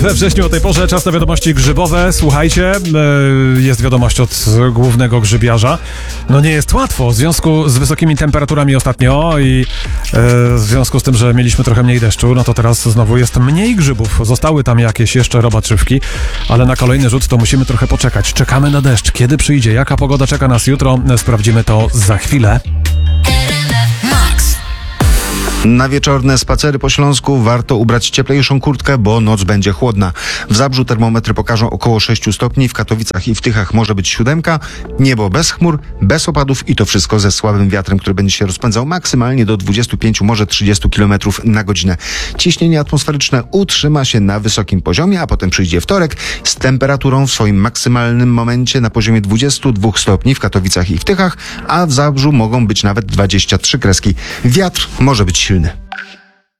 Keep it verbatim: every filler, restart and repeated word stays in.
We wrześniu o tej porze czas na wiadomości grzybowe. Słuchajcie, jest wiadomość od głównego grzybiarza. No nie jest łatwo w związku z wysokimi temperaturami ostatnio i w związku z tym, że mieliśmy trochę mniej deszczu, no to teraz znowu jest mniej grzybów. Zostały tam jakieś jeszcze robaczywki, ale na kolejny rzut to musimy trochę poczekać. Czekamy na deszcz. Kiedy przyjdzie? Jaka pogoda czeka nas jutro? Sprawdzimy to za chwilę. Na wieczorne spacery po Śląsku warto ubrać cieplejszą kurtkę, bo noc będzie chłodna. W Zabrzu termometry pokażą około sześć stopni, w Katowicach i w Tychach może być siódemka, niebo bez chmur, bez opadów i to wszystko ze słabym wiatrem, który będzie się rozpędzał maksymalnie do dwudziestu pięciu, może trzydziestu kilometrów na godzinę. Ciśnienie atmosferyczne utrzyma się na wysokim poziomie, a potem przyjdzie wtorek z temperaturą w swoim maksymalnym momencie na poziomie dwudziestu dwóch stopni w Katowicach i w Tychach, a w Zabrzu mogą być nawet dwadzieścia trzy kreski. Wiatr może być silny.